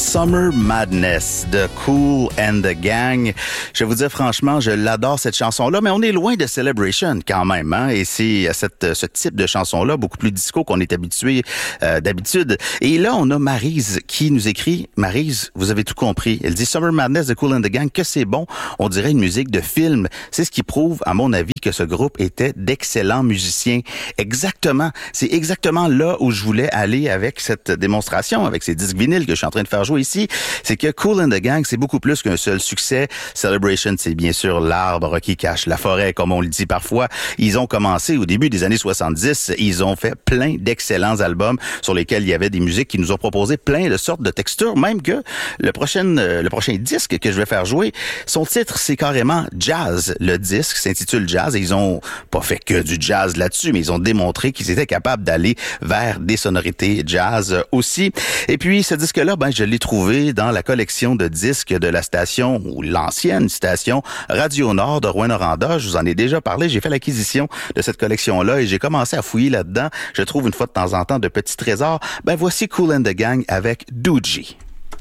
Summer Madness de Kool and the Gang. Je vais vous dire franchement, je l'adore cette chanson-là, mais on est loin de Celebration quand même, hein? Et c'est ce type de chanson-là, beaucoup plus disco qu'on est habitué d'habitude. Et là, on a Maryse qui nous écrit, Maryse, vous avez tout compris. Elle dit Summer Madness de Kool and the Gang, que c'est bon. On dirait une musique de film. C'est ce qui prouve, à mon avis, que ce groupe était d'excellents musiciens. Exactement. C'est exactement là où je voulais aller avec cette démonstration, avec ces disques vinyles que je suis en train de faire jouer ici. C'est que Kool and the Gang, c'est beaucoup plus qu'un seul succès. Celebration, c'est bien sûr l'arbre qui cache la forêt, comme on le dit parfois. Ils ont commencé au début des années 70. Ils ont fait plein d'excellents albums sur lesquels il y avait des musiques qui nous ont proposé plein de sortes de textures, même que le prochain disque que je vais faire jouer, son titre, c'est carrément Jazz. Le disque s'intitule Jazz et ils ont pas fait que du jazz là-dessus, mais ils ont démontré qu'ils étaient capables d'aller vers des sonorités jazz aussi. Et puis, ce disque-là, je l'ai trouvé dans la collection de disques de la station, ou l'ancienne station Radio Nord de Rouyn-Noranda. Je vous en ai déjà parlé. J'ai fait l'acquisition de cette collection-là et j'ai commencé à fouiller là-dedans. Je trouve une fois de temps en temps de petits trésors. Voici Kool and the Gang avec Doogie.